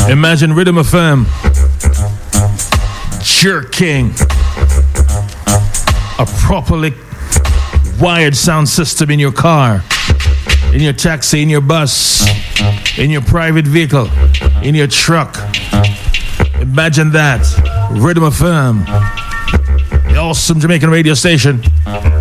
Imagine Rhythm FM jerking a properly wired sound system in your car, in your taxi, in your bus, in your private vehicle, in your truck. Imagine that. Rhythm FM, the awesome Jamaican radio station.